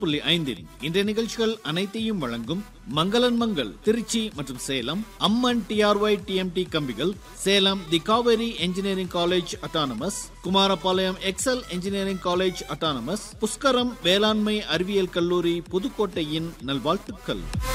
5 இன்றைய நிகழ்ச்சிகள் அனைத்தையும் வழங்கும் மங்களன் மங்கள் திருச்சி மற்றும் சேலம், அம்மன் TRY TMT கம்பிகள், சேலம் தி Kaveri engineering college autonomous, Kumarapalayam XL engineering college autonomous, Pushkaram வேளாண்மை அறிவியல் கல்லூரி புதுக்கோட்டையின் நல்வாழ்த்துக்கள்.